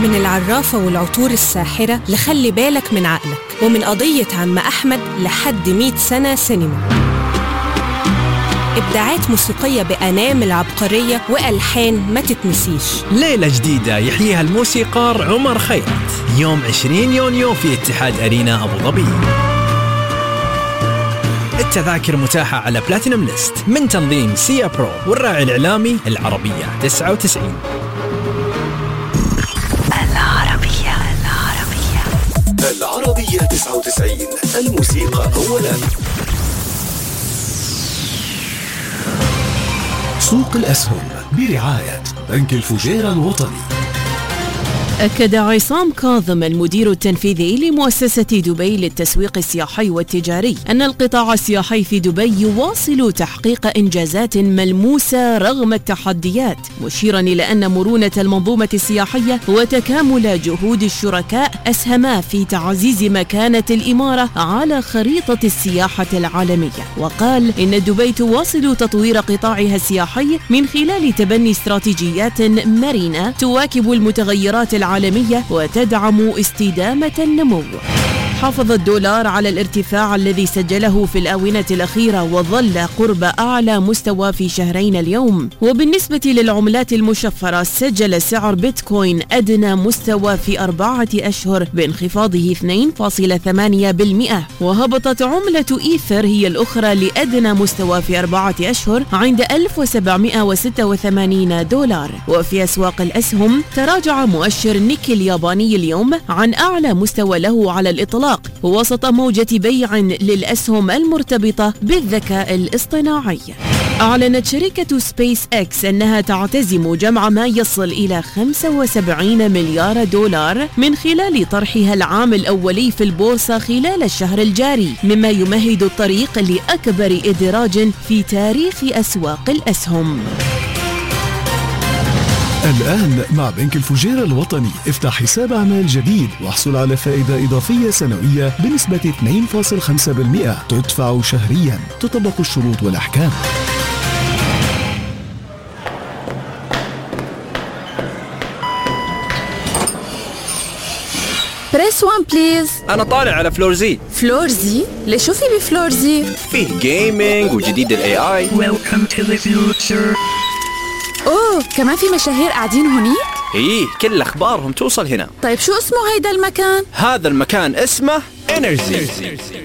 من العرافة والعطور الساحرة لخلي بالك من عقلك، ومن قضية عم أحمد لحد 100 سنة سينما. إبداعات موسيقية بأنامل عبقرية وألحان ما تتنسيش. ليلة جديدة يحييها الموسيقار عمر خيرت يوم 20 يونيو في اتحاد أرينا أبو ظبي. التذاكر متاحة على بلاتينوم ليست من تنظيم سيا برو والراعي الإعلامي العربية 99. العربية 99 الموسيقى أولاً. سوق الأسهم برعاية بنك الفجيرة الوطني. أكد عصام كاظم المدير التنفيذي لمؤسسة دبي للتسويق السياحي والتجاري أن القطاع السياحي في دبي يواصل تحقيق إنجازات ملموسة رغم التحديات، مشيرا إلى أن مرونة المنظومة السياحية وتكامل جهود الشركاء أسهما في تعزيز مكانة الإمارة على خريطة السياحة العالمية. وقال إن دبي تواصل تطوير قطاعها السياحي من خلال تبني استراتيجيات مرنة تواكب المتغيرات العالمية وتدعم استدامة النمو. حافظ الدولار على الارتفاع الذي سجله في الآونة الأخيرة وظل قرب أعلى مستوى في شهرين اليوم. وبالنسبة للعملات المشفرة سجل سعر بيتكوين أدنى مستوى في 4 أشهر بانخفاضه 2.8%، وهبطت عملة إيثر هي الأخرى لأدنى مستوى في 4 أشهر عند $1786. وفي أسواق الأسهم تراجع مؤشر نيكي الياباني اليوم عن أعلى مستوى له على الإطلاق وسط موجة بيع للأسهم المرتبطة بالذكاء الاصطناعي. أعلنت شركة سبيس إكس أنها تعتزم جمع ما يصل إلى $75 مليار من خلال طرحها العام الأولي في البورصة خلال الشهر الجاري، مما يمهد الطريق لأكبر إدراج في تاريخ أسواق الأسهم. الآن مع بنك الفجيرة الوطني افتح حساب أعمال جديد واحصل على فائدة إضافية سنوية بنسبة 2.5% تدفع شهريا. تطبق الشروط والأحكام. بريس 1 بليز. أنا طالع على فلور زي. فلور زي؟ ليش شو في بفلور زي؟ فيه جيمينج وجديد ال AI. Welcome to the future. أوه، كمان في مشاهير قاعدين هنيك؟ إيه، كل أخبارهم توصل هنا. طيب شو اسمه هيدا المكان؟ هذا المكان اسمه إنرجي.